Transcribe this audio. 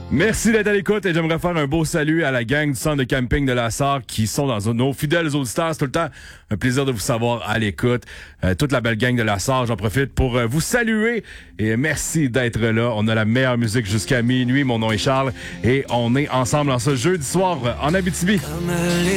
Merci d'être à l'écoute et j'aimerais faire un beau salut à la gang du centre de camping de la Sarre qui sont dans nos fidèles auditeurs. C'est tout le temps un plaisir de vous savoir à l'écoute. Toute la belle gang de la Sarre, j'en profite pour vous saluer et merci d'être là. On a la meilleure musique jusqu'à minuit. Mon nom est Charles et on est ensemble en ce jeudi soir en Abitibi.